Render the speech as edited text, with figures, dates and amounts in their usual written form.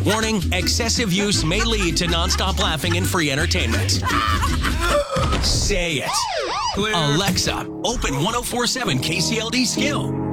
Warning, excessive use may lead to nonstop laughing and free entertainment. Say it. Clear. Alexa, open 1047 KCLD Skill.